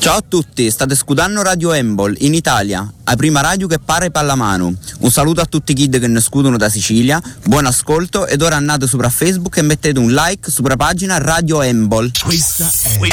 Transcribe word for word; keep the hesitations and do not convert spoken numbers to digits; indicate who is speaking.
Speaker 1: Ciao a tutti, state scudando Radio Embol in Italia, la prima radio che pare pallamano. Un saluto a tutti i kid che ne scudono da Sicilia, buon ascolto ed ora andate sopra Facebook e mettete un like sopra pagina Radio Embol.
Speaker 2: Questa è,